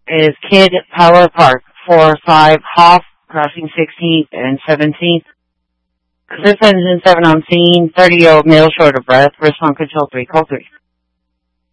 is Kid Power Park, 4-5 Hoff, crossing 16th and 17th. Clear engine 7 on scene, 30-year-old male short of breath, response control 3, call 3.